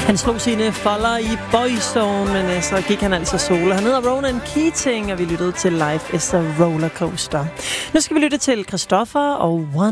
Han slog sine folder i Boyzone, men så gik han altså solo. Han hedder Ronan Keating, og vi lyttede til Life is a Rollercoaster. Nu skal vi lytte til Christoffer og One